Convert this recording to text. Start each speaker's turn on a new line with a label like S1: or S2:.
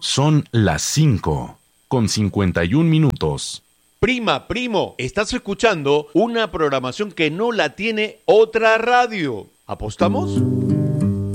S1: Son las 5:51.
S2: Prima, primo, estás escuchando una programación que no la tiene otra radio. ¿Apostamos?